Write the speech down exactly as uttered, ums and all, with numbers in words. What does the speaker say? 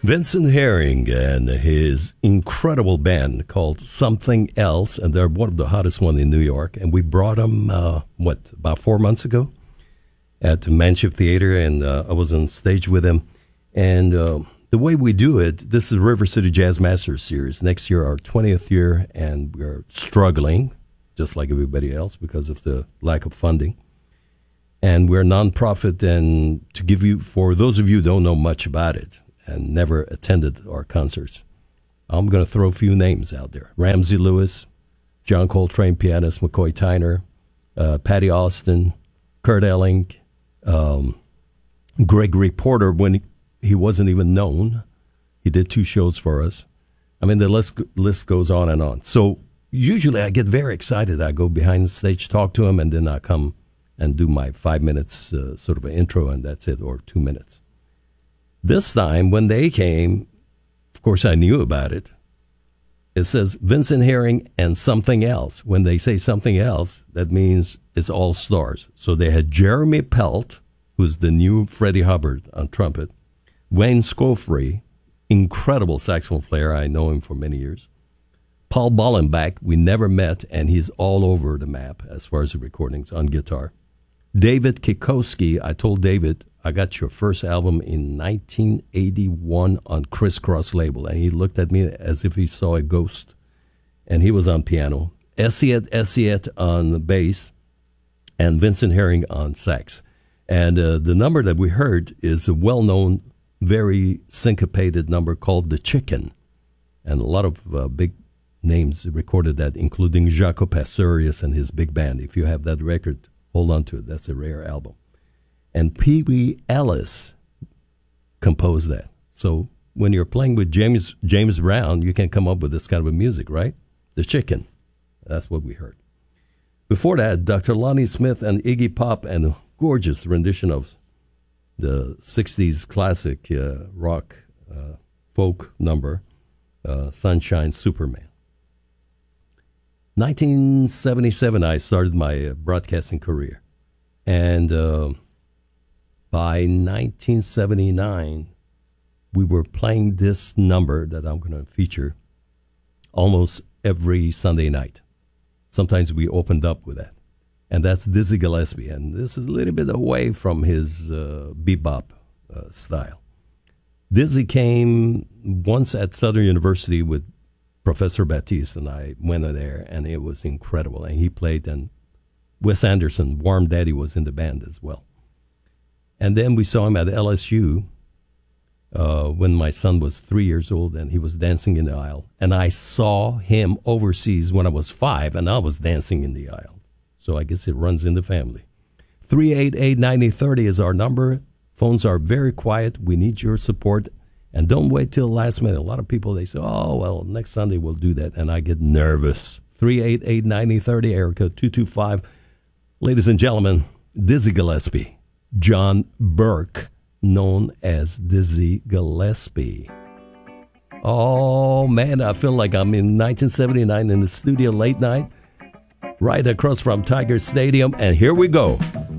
Vincent Herring and his incredible band called Something Else, and they're one of the hottest one in New York. And we brought them, uh, what, about four months ago at the Manship Theater, and uh, I was on stage with them. And uh, the way we do it, this is River City Jazz Masters Series. Next year, our twentieth year, and we're struggling, just like everybody else, because of the lack of funding. And we're a nonprofit, and to give you, for those of you who don't know much about it, and never attended our concerts, I'm going to throw a few names out there. Ramsey Lewis, John Coltrane, pianist, McCoy Tyner, uh, Patty Austin, Kurt Elling, um, Gregory Porter, when he, he wasn't even known. He did two shows for us. I mean, the list, list goes on and on. So usually I get very excited. I go behind the stage, talk to him, and then I come and do my five minutes uh, sort of an intro, and that's it, or two minutes. This time, when they came, of course, I knew about it. It says Vincent Herring and Something Else. When they say something else, that means it's all stars. So they had Jeremy Pelt, who's the new Freddie Hubbard on trumpet, Wayne Scofrey, incredible saxophone player. I know him for many years. Paul Bollenbach, we never met, and he's all over the map as far as the recordings on guitar. David Kikoski, I told David, I got your first album in nineteen eighty-one on Criss Cross label, and he looked at me as if he saw a ghost, and he was on piano. Essiet Essiet on the bass, and Vincent Herring on sax. And uh, the number that we heard is a well-known, very syncopated number called The Chicken, and a lot of uh, big names recorded that, including Jaco Pastorius and his big band. If you have that record, hold on to it. That's a rare album. And Pee Wee Ellis composed that. So when you're playing with James James Brown, you can come up with this kind of a music, right? The Chicken. That's what we heard. Before that, Doctor Lonnie Smith and Iggy Pop, and a gorgeous rendition of the sixties classic uh, rock uh, folk number, uh, Sunshine Superman. nineteen seventy-seven, I started my uh, broadcasting career. And uh, by nineteen seventy-nine, we were playing this number that I'm going to feature almost every Sunday night. Sometimes we opened up with that. And that's Dizzy Gillespie. And this is a little bit away from his uh, bebop uh, style. Dizzy came once at Southern University with Professor Baptiste, and I went there, and it was incredible. And he played, and Wes Anderson, Warm Daddy, was in the band as well. And then we saw him at L S U uh, when my son was three years old, and he was dancing in the aisle. And I saw him overseas when I was five, and I was dancing in the aisle. So I guess it runs in the family. three eight eight, nine zero three zero is our number. Phones are very quiet. We need your support. And don't wait till the last minute. A lot of people, they say, oh, well, next Sunday we'll do that. And I get nervous. three eight eight, nine zero three zero, Erica two two five. Ladies and gentlemen, Dizzy Gillespie. John Burke, known as Dizzy Gillespie. Oh, man, I feel like I'm in nineteen seventy-nine in the studio late night, right across from Tiger Stadium. And here we go.